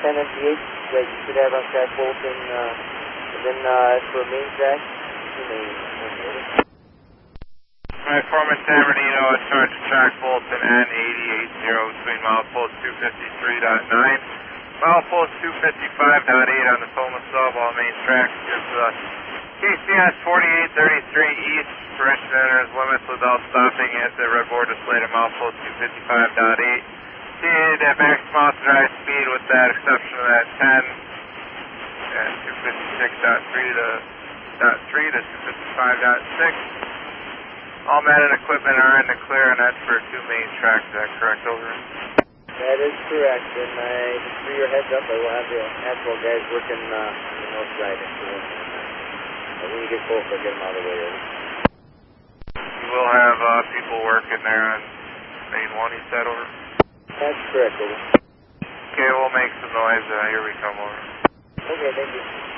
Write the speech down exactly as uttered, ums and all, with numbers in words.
ten M P H, that you should have on track Fulton, uh, and then, uh, for main track, two main, Alright, Foreman San Bernardino, in charge of track Fulton N eighty-eight zero between milepost two fifty-three point nine, milepost two fifty-five point eight on the Toma sub, all main tracks, gives, uh, K C S forty-eight thirty-three east, correction enters limits without stopping at the red board displayed at milepost two fifty-five point eight. Seated at maximum authorized speed with that exception of that ten and two fifty-six point three to dot three to two fifty-five point six. All men and equipment are in the clear, and that's for two main tracks. Is that correct, over? That is correct, and I, just for your heads up, I will have the asphalt guys working uh, on the north side. And when you get close, I'll get them out of the way. Over. You will have uh, people working there on main one, you said, over? That's correct, over. Okay, we'll make some noise. Uh, here we come, over. Okay, thank you.